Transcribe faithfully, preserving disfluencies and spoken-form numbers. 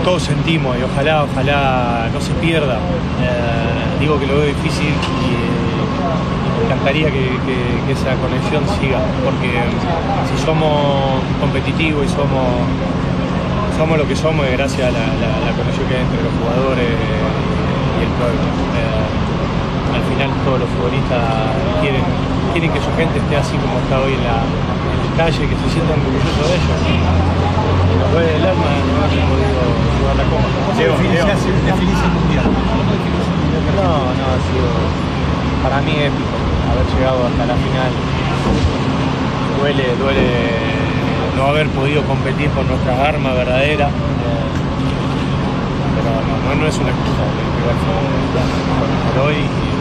todos sentimos y ojalá, ojalá no se pierda. Eh, digo que lo veo difícil y eh, me encantaría que, que, que esa conexión siga, porque si somos competitivos y somos, somos lo que somos es gracias a la, la, la conexión que hay entre los jugadores y el pueblo. Eh, al final todos los futbolistas quieren, quieren que su gente esté así como está hoy en la, en la calle, que se sientan orgullosos de ellos. Y nos duele el alma no haber podido jugar la copa. ¿Cómo definís el mundial? No, no, ha sido para mí épico haber llegado hasta la final. Duele, duele no haber podido competir con nuestra arma verdadera. Pero no, no, no es una excusa, igual fue por hoy.